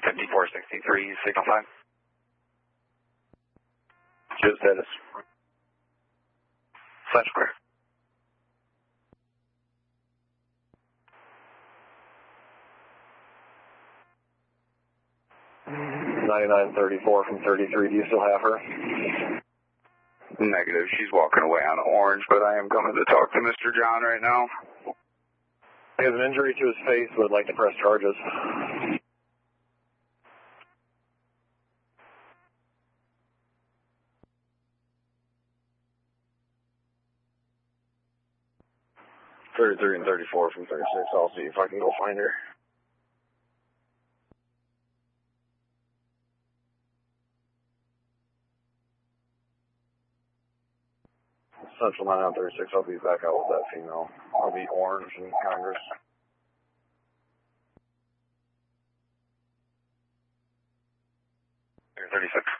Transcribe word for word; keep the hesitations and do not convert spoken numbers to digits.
fifty-four sixty-three, signal five. Show status. Flash square. ninety-nine thirty-four from thirty-three, do you still have her? Negative, she's walking away on orange, but I am going to talk to Mister John right now. He has an injury to his face, would like to press charges. thirty-three and thirty-four from thirty-six, I'll see if I can go find her. Central nine nine thirty-six, I'll be back out with that female. I'll be orange in Congress. thirty-six.